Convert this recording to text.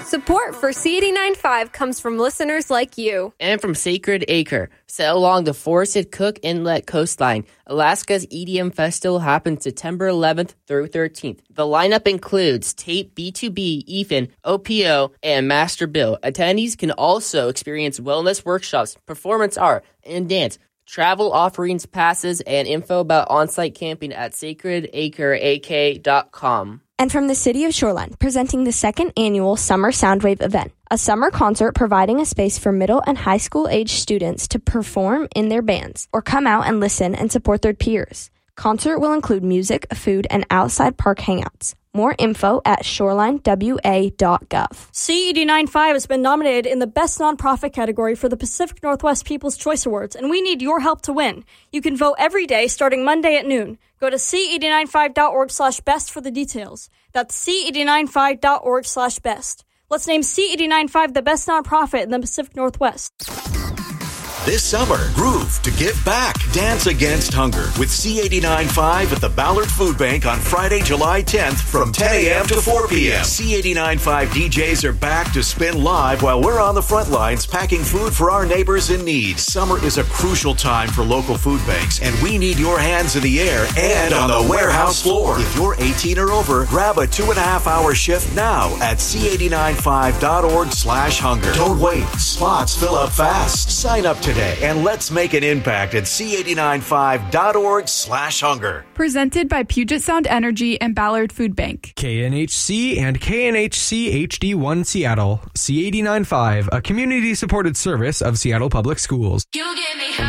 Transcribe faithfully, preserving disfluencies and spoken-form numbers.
Support for C eighty-nine point five comes from listeners like you. And from Sacred Acre, set along the forested Cook Inlet coastline. Alaska's E D M Festival happens September eleventh through thirteenth. The lineup includes Tape, B two B, E F I N, O P O, and Master Bill. Attendees can also experience wellness workshops, performance art, and dance. Travel offerings, passes, and info about on-site camping at sacred acre a k dot com. And from the City of Shoreline, presenting the second annual Summer Soundwave event, a summer concert providing a space for middle and high school age students to perform in their bands or come out and listen and support their peers. Concert will include music, food, and outside park hangouts. More info at shoreline w a dot gov. C eighty-nine point five has been nominated in the Best Nonprofit category for the Pacific Northwest People's Choice Awards, and we need your help to win. You can vote every day starting Monday at noon. Go to c eighty-nine five dot org slash best for the details. That's c eighty-nine five dot org slash best. Let's name C eighty-nine point five the best nonprofit in the Pacific Northwest. This summer, groove to give back. Dance against hunger with C eighty-nine point five at the Ballard Food Bank on Friday, July tenth from ten a.m. to four p.m. C eighty-nine point five D Js are back to spin live while we're on the front lines packing food for our neighbors in need. Summer is a crucial time for local food banks, and we need your hands in the air and on the warehouse floor. If you're eighteen or over, grab a two and a half hour shift now at c eighty-nine five dot org slash hunger. Don't wait. Spots fill up fast. Sign up today and let's make an impact at c eighty-nine five dot org slash hunger. Presented by Puget Sound Energy and Ballard Food Bank. K N H C and K N H C H D one Seattle. C eighty-nine point five, a community-supported service of Seattle Public Schools. You get me high.